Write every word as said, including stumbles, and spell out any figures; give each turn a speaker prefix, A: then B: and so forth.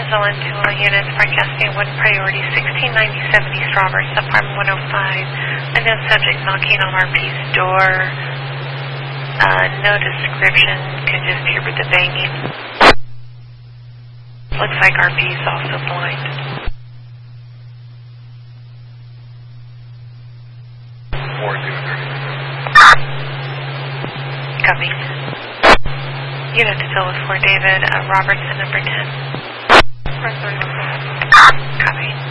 A: S L N to all units, broadcasting one priority, sixteen ninety-seven East Roberts, apartment one oh five. Unknown subject knocking on R P's door. Uh, no description, can just hear with the banging. Looks like R P's also blind.
B: four two thirty.
A: Copy. Unit to Phyllis for David, uh, Robertson, number ten. four thirty-one. Copy.